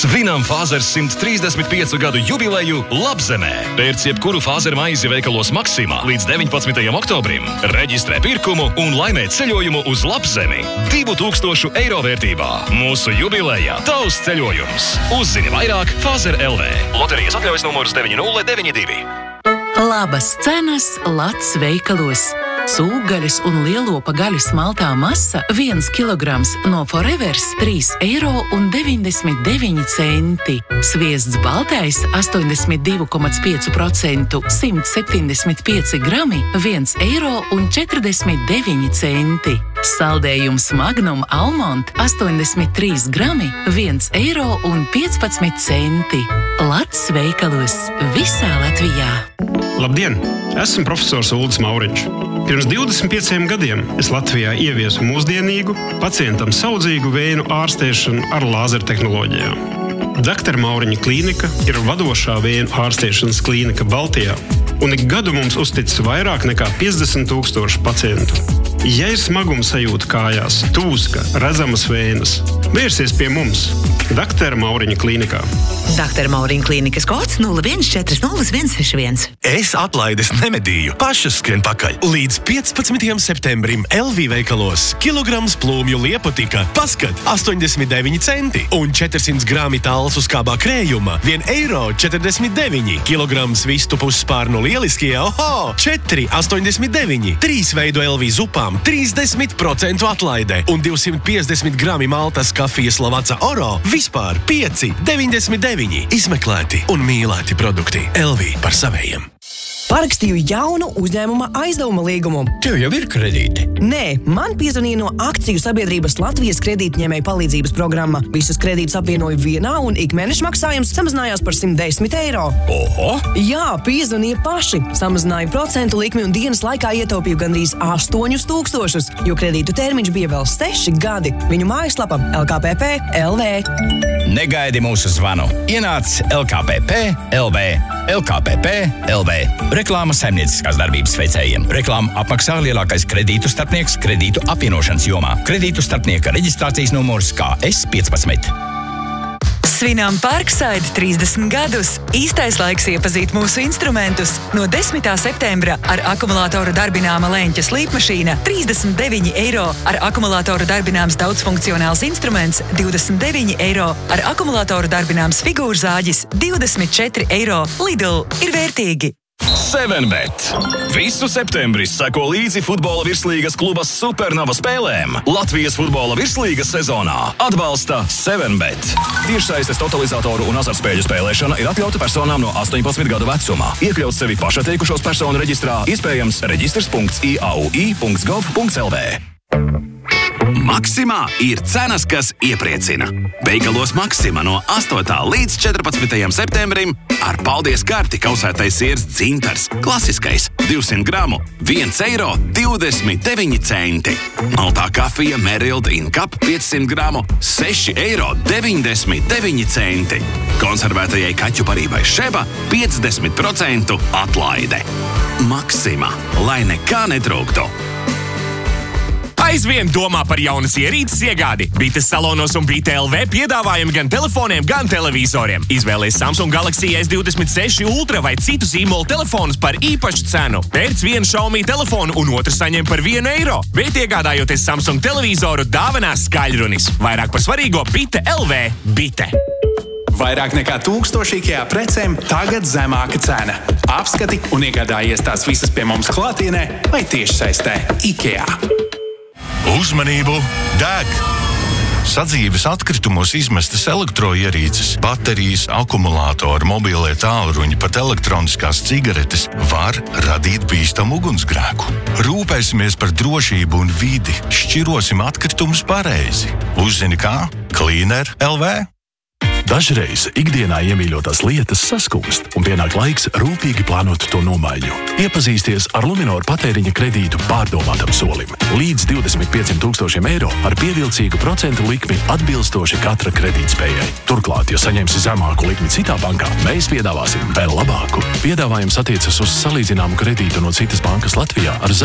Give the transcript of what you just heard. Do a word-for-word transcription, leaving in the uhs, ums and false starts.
Svinam Fāzers simt trīsdesmit piecu gadu jubileju Labzemē. Pērc jebkuru Fāzeru maizi veikalos Maksimā līdz deviņpadsmitajam oktobrim. Reģistrē pirkumu un laimē ceļojumu uz Labzemi. divu tūkstošu eiro vērtībā. Mūsu jubilejā tavs ceļojums. Uzzini vairāk Fāzer L V. Loterijas atļaujas numurs deviņi nulle deviņi divi. Labas cenas Lats veikalos. Cūgaļas un lielopa gaļas maltā masa viens kilograms no Forevers trīs eiro un deviņdesmit deviņi centi. Sviests baltais astoņdesmit divi komats pieci procenti simt septiņdesmit pieci grami viens eiro un četrdesmit deviņi centi. Saldējums Magnum Almond astoņdesmit trīs grami viens eiro un piecpadsmit centi. Lats veikalos visā Latvijā. Labdien! Esmu profesors Uldis Mauriņš. Pirms divdesmit pieciem gadiem es Latvijā ieviesu mūsdienīgu, pacientam saudzīgu vēju ārstēšanu ar lāzertehnoloģijām. Daktere Mauriņa klīnika ir vadošā vēju ārstēšanas klīnika Baltijā, un ik gadu mums uzticis vairāk nekā piecdesmit tūkstoši pacientu. Ja ir smaguma sajūta kājās, tūska, redzamas vējas, vērsies pie mums, Daktere Mauriņa klīnikā. Daktere Mauriņa klīnikas kods nulle viens četri nulle viens seši viens. Es atlaides nemedīju, pašas skrien pakaļ. Līdz piecpadsmitajam septembrim L V veikalos kilograms plūmju liepatika paskat astoņdesmit deviņi centi un četrsimt grami tāls uz kābā krējuma viens eiro četrdesmit deviņi. Kilograms vistu pusspārnu lieliskie, oho, četri astoņdesmit deviņi. Trīs veidu L V zupām trīsdesmit procentu atlaide un divsimt piecdesmit grami maltas kafijas Lavazza Oro vispār pieci deviņdesmit deviņi. Izmeklēti un mīlēti produkti. L V par savējiem. Parakstīju jaunu uzņēmuma aizdevuma līgumu. Tev jau ir kredīti? Nē, man piezvanīja no akciju sabiedrības Latvijas kredītņēmēju palīdzības programma. Visus kredītus apvienoju vienā un ikmēneša maksājums samazinājās par simt desmit eiro. Oho! Jā, piezvanīja paši. Samazināju procentu likmi un dienas laikā ietaupīju gandrīz astoņus tūkstošus, jo kredītu termiņš bija vēl seši gadi. Viņu mājaslapa L K P P L V. Negaidi mūsu zvanu. Ienāc L K P P L V. L K P P L V. Reklāma saimnieciskās darbības veicējiem. Reklāmu apmaksā lielākais kredītu starpnieks kredītu apvienošanas jomā. Kredītu starpnieka reģistrācijas numurs K S piecpadsmit. Svinām Parkside trīsdesmit gadus. Īstais laiks iepazīt mūsu instrumentus. No desmitā septembra ar akumulātoru darbināma leņķa slīpmašīna trīsdesmit deviņi eiro, ar akumulātoru darbināms daudzfunkcionāls instruments divdesmit deviņi eiro, ar akumulātoru darbināms figūru zāģis divdesmit četri eiro. Lidl ir vērtīgi! seven bet. Visu septembri seko līdzi futbola virslīgas kluba Supernova spēlēm. Latvijas futbola virslīgas sezonā atbalsta seven bet. Tiešsaistes totalizatoru un azartspēļu spēlēšana ir atļauta personām no astoņpadsmit gadu vecumā. Iekļaut sevi pašatteikušos personu reģistrā, iespējams reģistrs punkts I A U I punkts gov punkts L V. Maksimā ir cenas, kas iepriecina. Veikalos Maksima no astotā līdz četrpadsmitajam septembrim ar paldies karti kausētais siers dzintars, klasiskais, divsimt gramu, viens eiro divdesmit deviņi centi. Maltā kafija Merrill in Cup piecsimt gramu, seši eiro deviņdesmit deviņi centi. Konservētajai kaķu barībai Šeba piecdesmit procentu atlaide. Maksima, lai nekā netrūktu. Aizvien domā par jaunas ierīces iegādi. Bites salonos un Bite L V piedāvājumi gan telefoniem, gan televizoriem. Izvēlies Samsung Galaxy S divdesmit seši Ultra vai citu zīmolu telefonus par īpašu cenu. Pērc vienu Xiaomi telefonu un otru saņem par vienu eiro. Bet iegādājoties Samsung televizoru, dāvinās skaļrunis. Vairāk par svarīgo Bite L V. Bite. Vairāk nekā tūkstoši IKEA precēm, tagad zemāka cena. Apskati un iegādājies tās visas pie mums klātienē vai tiešsaistē. IKEA. Uzmanību! Deg! Sadzīves atkritumos izmestas elektroierīces, baterijas, akumulātori, mobilie tālruņi, pat elektroniskās cigaretes var radīt bīstamu ugunsgrēku. Rūpēsimies par drošību un vidi, šķirosim atkritumus pareizi. Uzzini kā? Cleaner L V. Dažreiz ikdienā iemīļotās lietas saskumst, un pienāk laiks rūpīgi plānot to nomaiņu. Iepazīsties ar Luminoru patēriņa kredītu pārdomātam solim. Līdz divdesmit pieciem tūkstošiem eiro ar pievilcīgu procentu likmi atbilstoši katra kredītspējai. Turklāt, ja saņemsi zemāku likmi citā bankā, mēs piedāvāsim vēl labāku. Piedāvājums attiecas uz salīdzināmu kredītu no citas bankas Latvijā ar